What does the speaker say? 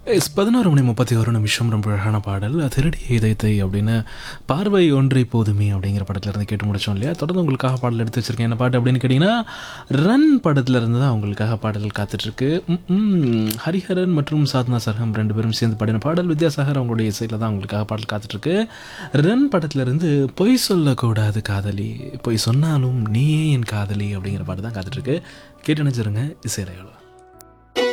11:31 ரொம்ப அழகான பாடல். "திருடிய இதயத்தை" அப்படின்னு "பார்வை ஒன்றை போதுமே" அப்படிங்கிற படத்துலேருந்து கேட்டு முடிச்சோம் இல்லையா? தொடர்ந்து உங்களுக்காக பாடல் எடுத்து வச்சிருக்கேன். என்ன பாட்டு அப்படின்னு கேட்டிங்கன்னா, ரன் படத்துலேருந்து தான் உங்களுக்காக பாடல் காத்துட்ருக்கு. ஹரிஹரன் மற்றும் சாத்னா சர்கம் 2 பேரும் சேர்ந்து பாடின பாடல். வித்யாசாகர் அவங்களுடைய இசையில் தான் உங்களுக்காக பாடல் காத்துட்ருக்கு. ரன் படத்துலேருந்து "பொய் சொல்லக்கூடாது காதலி, பொய் சொன்னாலும் நீயே என் காதலி" அப்படிங்கிற பாட்டு தான் காத்துட்ருக்கு. கேட்டு நினச்சிருங்க இசையலையோட.